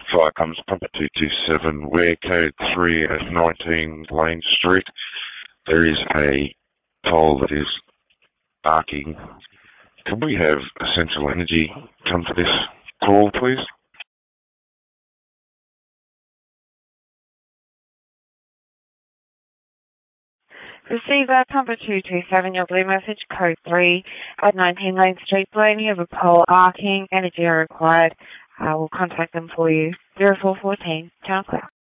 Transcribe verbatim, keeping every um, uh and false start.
Fire comes Pumper two two seven, we're code three at nineteen Lane Street. There is a pole that is arcing. Can we have Essential Energy come to this call, please? Receiver, Pumper two two seven, your blue message, code three at nineteen Lane Street, blaming of a pole arcing, energy are required. I will contact them for you. zero four one four, Town Cloud.